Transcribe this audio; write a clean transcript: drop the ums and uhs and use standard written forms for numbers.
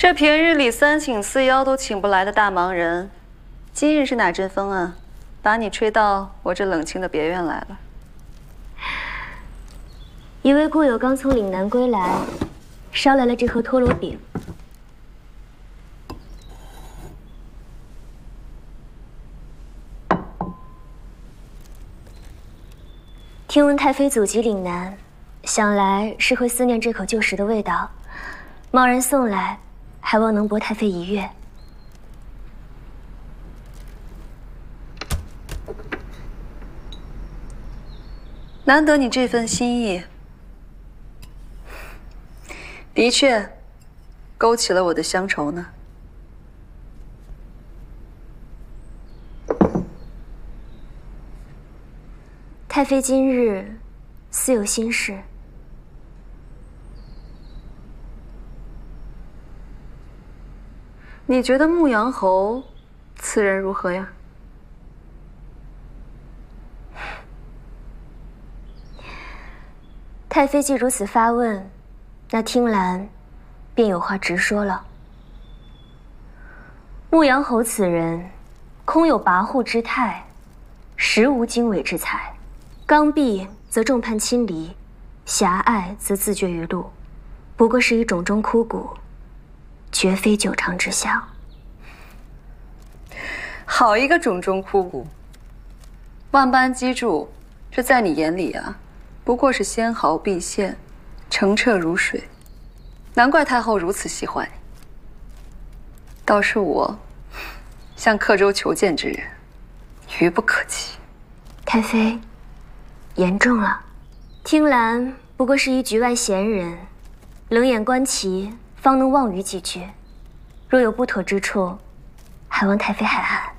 这平日里3请4邀都请不来的大忙人，今日是哪阵风啊？把你吹到我这冷清的别院来了。 一位故友刚从岭南归来，捎来了这盒陀螺饼。听闻太妃祖籍岭南，想来是会思念这口旧时的味道，贸然送来，还望能博太妃一悦。 难得你这份心意，的确勾起了我的乡愁呢。 太妃今日似有心事。 你觉得牧羊侯此人如何呀？ 太妃既如此发问，那听兰便有话直说了。牧羊侯此人，空有跋扈之态，实无经纬之才。刚愎则众叛亲离，狭隘则自绝于路，不过是一冢中枯骨，绝非久长之相。 好一个冢中枯骨！万般机杼，这在你眼里啊，不过是纤毫毕现，澄澈如水。难怪太后如此喜欢你。倒是我，向刻舟求剑之人，愚不可及。 太妃，言重了。听兰不过是一局外闲人，冷眼观其，方能望于几句。若有不妥之处，还望太妃海涵。